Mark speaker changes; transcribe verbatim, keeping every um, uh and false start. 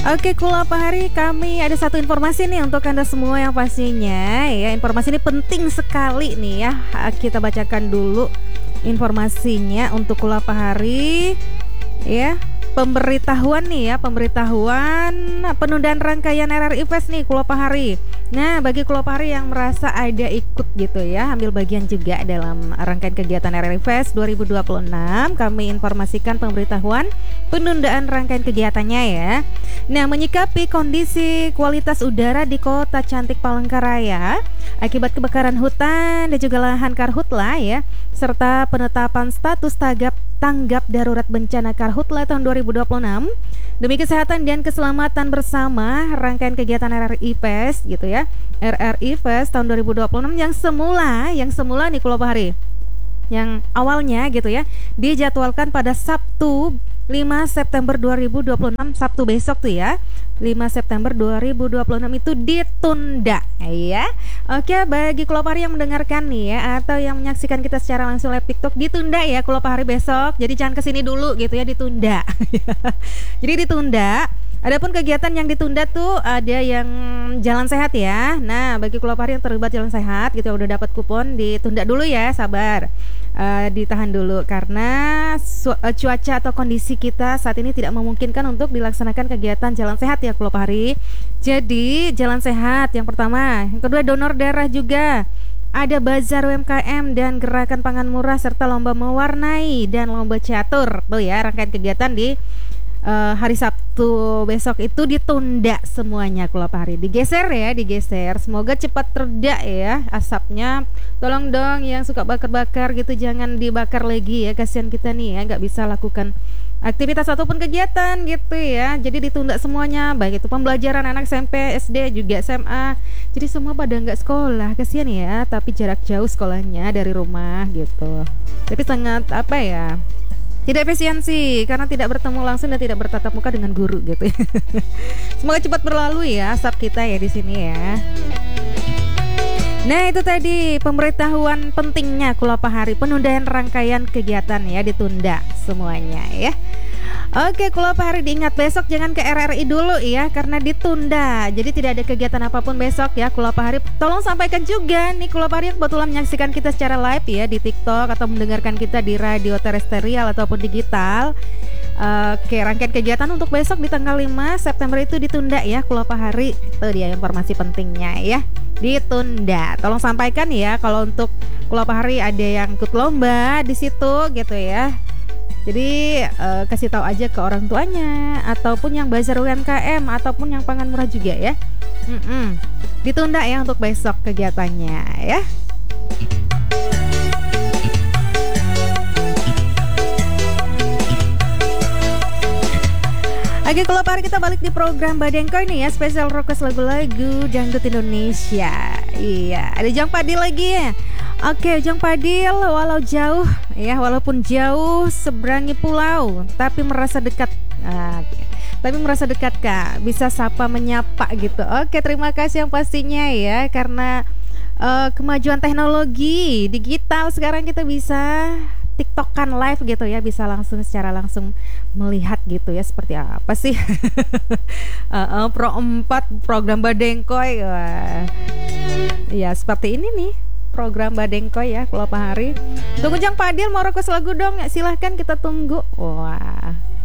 Speaker 1: Oke, Kula Pahari, kami ada satu informasi nih untuk Anda semua yang pastinya ya, informasi ini penting sekali nih ya. Kita bacakan dulu informasinya untuk Kula Pahari ya. Pemberitahuan nih ya, pemberitahuan penundaan rangkaian R R I Fest nih Kula Pahari. Nah, bagi Kula Pahari yang merasa ada ikut gitu ya, ambil bagian juga dalam rangkaian kegiatan R R I Fest dua ribu dua puluh enam, kami informasikan pemberitahuan penundaan rangkaian kegiatannya ya. Nah, menyikapi kondisi kualitas udara di Kota Cantik Palangkaraya akibat kebakaran hutan dan juga lahan karhutla ya, serta penetapan status tanggap tanggap darurat bencana karhutla tahun dua ribu dua puluh enam demi kesehatan dan keselamatan bersama, rangkaian kegiatan R R I Fest gitu ya, R R I Fest tahun dua ribu dua puluh enam yang semula yang semula nih Kula Pahari, yang awalnya gitu ya dijadwalkan pada Sabtu lima September dua ribu dua puluh enam, Sabtu besok tuh ya, lima September dua ribu dua puluh enam itu ditunda ya. Oke, bagi Kula Pahari yang mendengarkan nih ya, atau yang menyaksikan kita secara langsung live TikTok, ditunda ya Kula Pahari besok. Jadi jangan kesini dulu gitu ya, ditunda. Jadi ditunda. Adapun kegiatan yang ditunda tuh ada yang jalan sehat ya. Nah, bagi Kula Pahari yang terlibat jalan sehat gitu, udah dapat kupon, ditunda dulu ya, sabar. Uh, ditahan dulu karena su- uh, cuaca atau kondisi kita saat ini tidak memungkinkan untuk dilaksanakan kegiatan jalan sehat ya Kula Pahari. Jadi jalan sehat yang pertama, yang kedua donor darah juga. Ada bazar U M K M dan gerakan pangan murah serta lomba mewarnai dan lomba catur tuh ya, rangkaian kegiatan di Uh, hari Sabtu besok itu ditunda semuanya Kula Pahari. Digeser ya, digeser. Semoga cepat reda ya asapnya. Tolong dong yang suka bakar-bakar gitu, jangan dibakar lagi ya. Kasihan kita nih ya, nggak bisa lakukan aktivitas ataupun kegiatan gitu ya. Jadi ditunda semuanya, baik itu pembelajaran anak S M P, S D, juga S M A. Jadi semua pada nggak sekolah, kasihan ya. Tapi jarak jauh sekolahnya dari rumah gitu. Tapi sangat apa ya, tidak efisiensi karena tidak bertemu langsung dan tidak bertatap muka dengan guru gitu. Semoga cepat berlalu ya asap kita ya di sini ya. Nah, itu tadi pemberitahuan pentingnya Kula Pahari, penundaan rangkaian kegiatan ya, ditunda semuanya ya. Oke, Kula Pahari diingat besok jangan ke R R I dulu ya, karena ditunda. Jadi tidak ada kegiatan apapun besok ya Kula Pahari. Tolong sampaikan juga nih Kula Pahari yang kebetulan menyaksikan kita secara live ya di TikTok atau mendengarkan kita di radio terestrial ataupun digital. Oke, rangkaian kegiatan untuk besok di tanggal lima September itu ditunda ya Kula Pahari. Itu dia informasi pentingnya ya, ditunda. Tolong sampaikan ya kalau untuk Kula Pahari ada yang ikut lomba di situ gitu ya. Jadi uh, kasih tahu aja ke orang tuanya ataupun yang bazar U M K M ataupun yang pangan murah juga ya. Mm-mm. Ditunda ya untuk besok kegiatannya ya. Oke, Kula Pahari kita balik di program Badengkoy nih ya, spesial request lagu-lagu dangdut Indonesia. Iya, ada Jang Padil lagi ya. Oke, Jang Padil, walau jauh ya, walaupun jauh seberangi pulau, tapi merasa dekat. Nah, tapi merasa dekat Kak, bisa sapa menyapa gitu. Oke, terima kasih yang pastinya ya, karena uh, kemajuan teknologi digital sekarang kita bisa TikTokan live gitu ya, bisa langsung secara langsung melihat gitu ya seperti apa sih uh, uh, Pro empat program Badengkoy. Wah. Ya seperti ini nih program Badengkoy ya Kula Pahari. Tunggu Jang Padil mau request lagu dong, silahkan kita tunggu. Wah.